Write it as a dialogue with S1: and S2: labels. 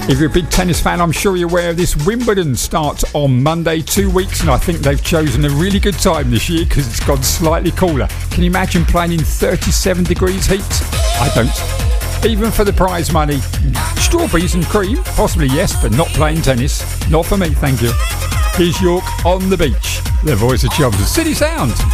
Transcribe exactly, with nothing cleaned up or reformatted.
S1: If you're a big tennis fan, I'm sure you're aware of this. Wimbledon starts on Monday, two weeks, and I think they've chosen a really good time this year because it's gone slightly cooler. Can you imagine playing in thirty-seven degrees heat? I don't. Even for the prize money. Strawberries and cream? Possibly yes, but not playing tennis. Not for me, thank you. Here's York on the beach. The voice of Chums, City Sound.